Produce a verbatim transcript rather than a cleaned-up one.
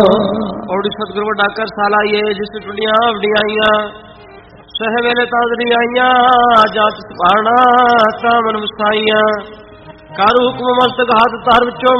ਔੜੀ ਸਤਿਗੁਰ ਵੱਡਾ ਕਰ ਸਾਲਾਈਏ ਜਿਸ ਟੁੰਡੀਆਂ ਵਡਿਆਈਆਂ ਸਹਿ ਵੇਲੇ ਤਾਦਰੀ ਆਈਆਂ ਜਾਤ ਸੁਭਾਣਾ ਤਾਂ ਮਨ ਵਸਾਈਆਂ ਕਰ ਹੁਕਮ ਮਸਤਕ ਹੱਥ ਧਰ ਵਿੱਚੋਂ